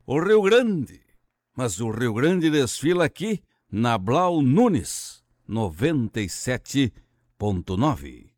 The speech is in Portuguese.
o Rio Grande. Mas o Rio Grande desfila aqui na Blau Nunes 97.9.